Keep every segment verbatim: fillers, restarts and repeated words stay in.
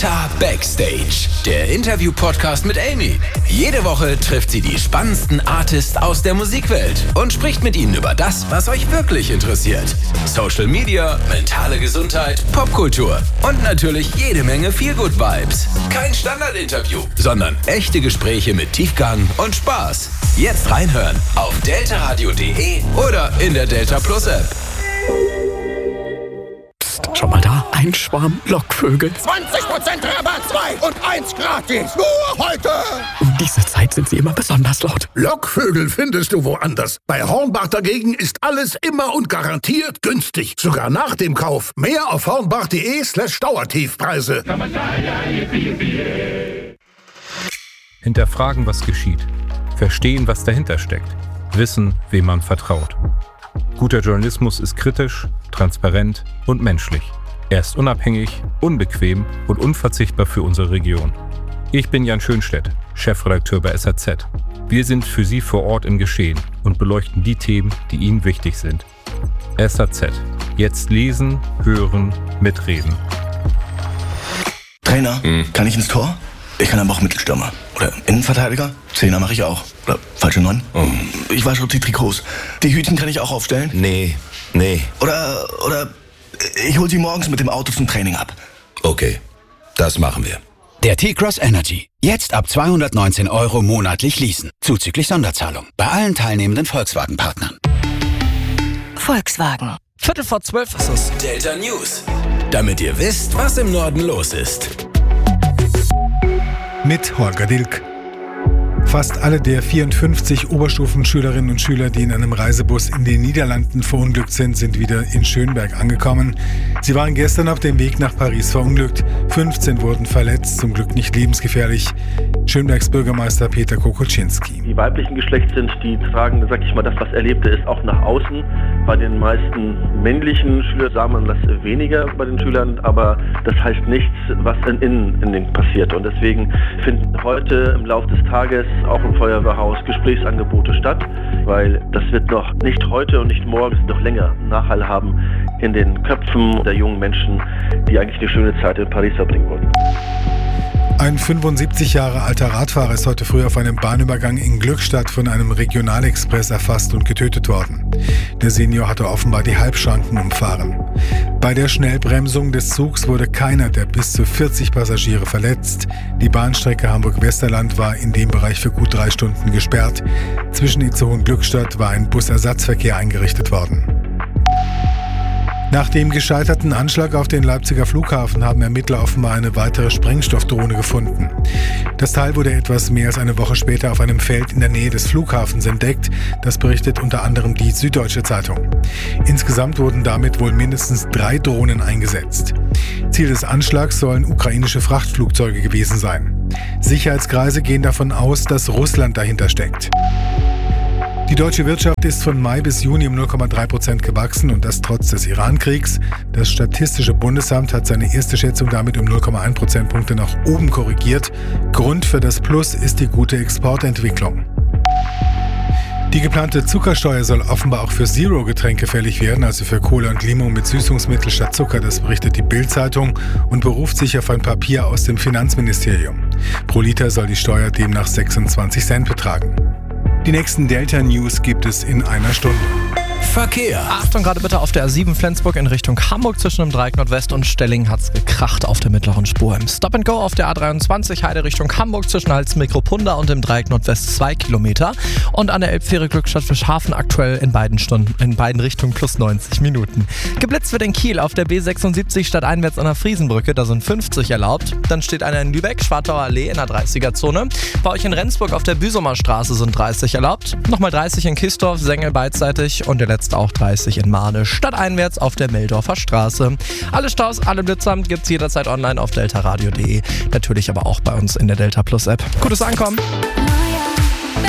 Delta Backstage, der Interview-Podcast mit Amy. Jede Woche trifft sie die spannendsten Artists aus der Musikwelt und spricht mit ihnen über das, was euch wirklich interessiert. Social Media, mentale Gesundheit, Popkultur und natürlich jede Menge Feel-Good-Vibes. Kein Standard-Interview, sondern echte Gespräche mit Tiefgang und Spaß. Jetzt reinhören auf deltaradio punkt de oder in der Delta Plus App. Schon mal da? Ein Schwarm Lockvögel. zwanzig Prozent Rabatt, zwei und eins gratis. Nur heute. Um diese Zeit sind sie immer besonders laut. Lockvögel findest du woanders. Bei Hornbach dagegen ist alles immer und garantiert günstig. Sogar nach dem Kauf. Mehr auf hornbach.de slash Dauertiefpreise. Hinterfragen, was geschieht. Verstehen, was dahinter steckt. Wissen, wem man vertraut. Guter Journalismus ist kritisch, transparent und menschlich. Er ist unabhängig, unbequem und unverzichtbar für unsere Region. Ich bin Jan Schönstedt, Chefredakteur bei S A Z. Wir sind für Sie vor Ort im Geschehen und beleuchten die Themen, die Ihnen wichtig sind. S A Z. Jetzt lesen, hören, mitreden. Trainer, mhm. kann ich ins Tor? Ich kann aber auch Mittelstürmer. Oder Innenverteidiger? Zehner mache ich auch. Oder falsche Neun? Mhm. Ich wasche die Trikots. Die Hütchen kann ich auch aufstellen? Nee, nee. Oder, oder ich hol sie morgens mit dem Auto zum Training ab. Okay, das machen wir. Der T-Cross Energy. Jetzt ab zweihundertneunzehn Euro monatlich leasen. Zuzüglich Sonderzahlung. Bei allen teilnehmenden Volkswagen-Partnern. Volkswagen. Viertel vor zwölf ist es. Delta News. Damit ihr wisst, was im Norden los ist. Mit Holger Dilk. Fast alle der vierundfünfzig Oberstufenschülerinnen und Schüler, die in einem Reisebus in den Niederlanden verunglückt sind, sind wieder in Schönberg angekommen. Sie waren gestern auf dem Weg nach Paris verunglückt. fünfzehn wurden verletzt, zum Glück nicht lebensgefährlich. Schönbergs Bürgermeister Peter Kokoczynski. Die weiblichen Geschlechts sind, die tragen, sag ich mal, das, was Erlebte ist, auch nach außen. Bei den meisten männlichen Schülern sah man das weniger bei den Schülern, aber das heißt nichts, was in innen in denen passiert. Und deswegen finden heute im Laufe des Tages auch im Feuerwehrhaus Gesprächsangebote statt, weil das wird noch nicht heute und nicht morgen, noch länger Nachhall haben in den Köpfen der jungen Menschen, die eigentlich eine schöne Zeit in Paris verbringen wollten. Ein fünfundsiebzig Jahre alter Radfahrer ist heute früh auf einem Bahnübergang in Glückstadt von einem Regionalexpress erfasst und getötet worden. Der Senior hatte offenbar die Halbschranken umfahren. Bei der Schnellbremsung des Zugs wurde keiner der bis zu vierzig Passagiere verletzt. Die Bahnstrecke Hamburg-Westerland war in dem Bereich für gut drei Stunden gesperrt. Zwischen Itzehoe und Glückstadt war ein Busersatzverkehr eingerichtet worden. Nach dem gescheiterten Anschlag auf den Leipziger Flughafen haben Ermittler offenbar eine weitere Sprengstoffdrohne gefunden. Das Teil wurde etwas mehr als eine Woche später auf einem Feld in der Nähe des Flughafens entdeckt. Das berichtet unter anderem die Süddeutsche Zeitung. Insgesamt wurden damit wohl mindestens drei Drohnen eingesetzt. Ziel des Anschlags sollen ukrainische Frachtflugzeuge gewesen sein. Sicherheitskreise gehen davon aus, dass Russland dahinter steckt. Die deutsche Wirtschaft ist von Mai bis Juni um null Komma drei Prozent gewachsen und das trotz des Iran-Kriegs. Das Statistische Bundesamt hat seine erste Schätzung damit um null Komma eins Prozentpunkte nach oben korrigiert. Grund für das Plus ist die gute Exportentwicklung. Die geplante Zuckersteuer soll offenbar auch für Zero-Getränke fällig werden, also für Cola und Limo mit Süßungsmittel statt Zucker. Das berichtet die Bild-Zeitung und beruft sich auf ein Papier aus dem Finanzministerium. Pro Liter soll die Steuer demnach sechsundzwanzig Cent betragen. Die nächsten Delta-News gibt es in einer Stunde. Verkehr. Achtung, gerade bitte auf der A sieben Flensburg in Richtung Hamburg zwischen dem Dreieck Nordwest und Stellingen hat's gekracht auf der mittleren Spur. Im Stop and Go auf der A dreiundzwanzig Heide Richtung Hamburg zwischen Halsmikropunda und dem Dreieck Nordwest zwei Kilometer. Und an der Elbfähre Glückstadt Fischhafen aktuell in beiden Stunden, in beiden Richtungen plus neunzig Minuten. Geblitzt wird in Kiel auf der B sechsundsiebzig stadteinwärts an der Friesenbrücke, da sind fünfzig erlaubt. Dann steht einer in Lübeck, Schwartauer Allee in der dreißiger-Zone. Bei euch in Rendsburg auf der Büsumer Straße sind dreißig erlaubt. Nochmal dreißig in Kistorf, Sengel beidseitig und der letzte auch dreißig in Mahne, stadteinwärts auf der Meldorfer Straße. Alle Staus, alle Blitzer gibt's jederzeit online auf deltaradio punkt de. Natürlich aber auch bei uns in der Delta Plus App. Gutes Ankommen. Neuer,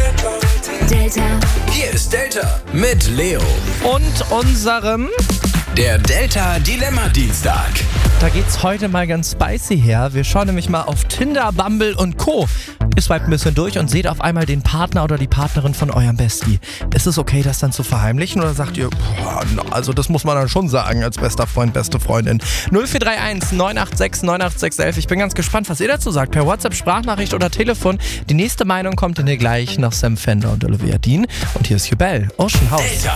besser. Delta. Hier ist Delta mit Leo. Und unserem Der Delta Dilemma Dienstag. Da geht's heute mal ganz spicy her. Wir schauen nämlich mal auf Tinder, Bumble und Co. Ihr swipet ein bisschen durch und seht auf einmal den Partner oder die Partnerin von eurem Bestie. Ist es okay, das dann zu verheimlichen oder sagt ihr, boah, also das muss man dann schon sagen als bester Freund, beste Freundin? null vier drei eins neun acht sechs neun acht sechs eins. Ich bin ganz gespannt, was ihr dazu sagt. Per WhatsApp, Sprachnachricht oder Telefon. Die nächste Meinung kommt in dir gleich nach Sam Fender und Olivia Dean. Und hier ist Jubel, Ocean House. Delta